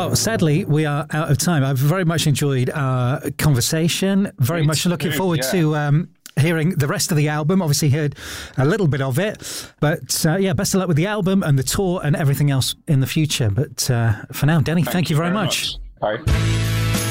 Well, sadly, we are out of time. I've very much enjoyed our conversation. Very much looking forward to hearing the rest of the album. Obviously heard a little bit of it. But best of luck with the album and the tour and everything else in the future. But for now, Denny, thank you very much. Bye.